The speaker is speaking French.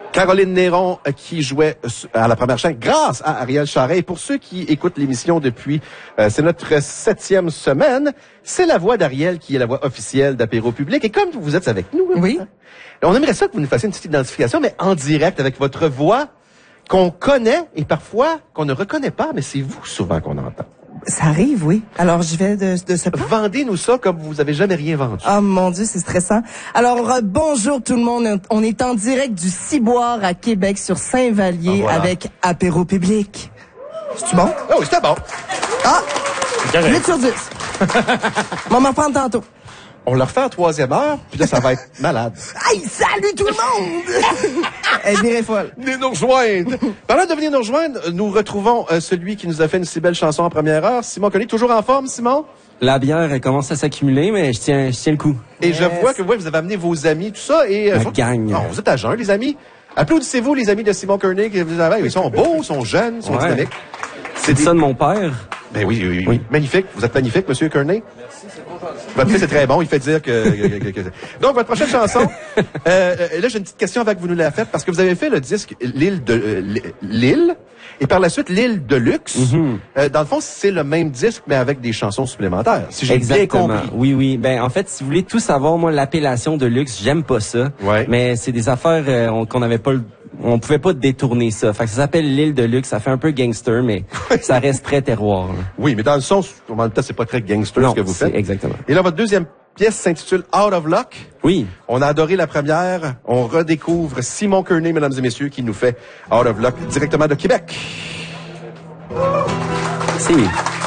Caroline Néron qui jouait à la première chaîne grâce à Ariel Charret. Et pour ceux qui écoutent l'émission depuis, c'est notre 7e semaine, c'est la voix d'Ariel qui est la voix officielle d'Apéro Public. Et comme vous êtes avec nous, oui, on aimerait ça que vous nous fassiez une petite identification, mais en direct avec votre voix qu'on connaît et parfois qu'on ne reconnaît pas, mais c'est vous souvent qu'on entend. Ça arrive, oui. Alors, je vais de ce pas. Vendez-nous ça comme vous avez jamais rien vendu. Oh mon Dieu, c'est stressant. Alors, bonjour tout le monde. On est en direct du Ciboire à Québec sur Saint-Vallier avec Apéro Public. C'est-tu bon? Oh, c'était bon. Ah! 8 sur 10. On m'en prendre tantôt. On le refait en 3e heure, puis là, ça va être malade. Hey, salut tout le monde! Elle est folle. Venez nous rejoindre. Parlant de venir nous rejoindre, nous retrouvons celui qui nous a fait une si belle chanson en première heure. Simon Koenig, toujours en forme, Simon? La bière, elle commence à s'accumuler, mais je tiens le coup. Et je vois que vous avez amené vos amis, tout ça. Et, la gang. Non, vous êtes à jeun, les amis. Applaudissez-vous, les amis de Simon Koenig. Ils sont beaux, ils sont jeunes, ils sont dynamiques. C'est ça de mon père. Ben oui. Magnifique. Vous êtes magnifique, Monsieur Koenig. Votre fils est très bon, il fait dire que... Donc, votre prochaine chanson, là, j'ai une petite question avant que vous nous la faites, parce que vous avez fait le disque L'île, et par la suite, L'île de luxe. Dans le fond, c'est le même disque, mais avec des chansons supplémentaires, si j'ai bien compris. Oui. Ben, en fait, si vous voulez tout savoir, moi, l'appellation de luxe, j'aime pas ça. Ouais. Mais c'est des affaires qu'on n'avait pas on pouvait pas détourner ça. Fait que ça s'appelle L'île de luxe. Ça fait un peu gangster, mais ça reste très terroir. Là. Oui, mais dans le sens, en même temps, c'est pas très gangster ce que vous faites. Exactement. Et là, votre deuxième pièce s'intitule Out of Luck. Oui. On a adoré la première. On redécouvre Simon Koenig, mesdames et messieurs, qui nous fait Out of Luck directement de Québec. C'est